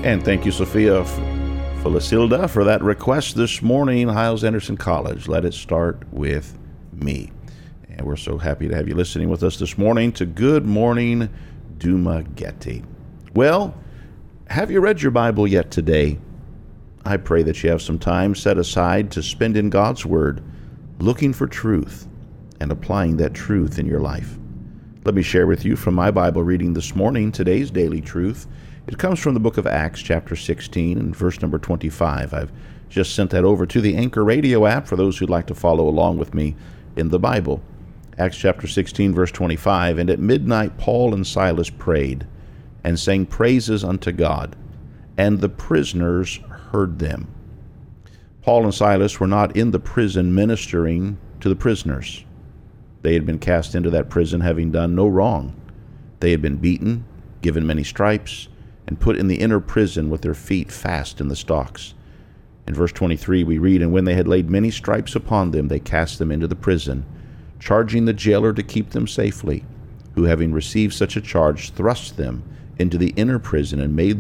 And thank you, Sophia Felicilda, for that request this morning, Hyles-Anderson College. Let it start with me. And we're so happy to have you listening with us this morning to Good Morning Dumaguete. Well, have you read your Bible yet today? I pray that you have some time set aside to spend in God's Word, looking for truth and applying that truth in your life. Let me share with you from my Bible reading this morning today's daily truth. It comes from the book of Acts, chapter 16, and verse number 25. I've just sent that over to the Anchor Radio app for those who'd like to follow along with me in the Bible. Acts chapter 16, verse 25, "And at midnight Paul and Silas prayed, and sang praises unto God, and the prisoners heard them." Paul and Silas were not in the prison ministering to the prisoners. They had been cast into that prison having done no wrong. They had been beaten, given many stripes, and put in the inner prison with their feet fast in the stocks. In verse 23 we read, "And when they had laid many stripes upon them, they cast them into the prison, charging the jailer to keep them safely, who having received such a charge thrust them into the inner prison and made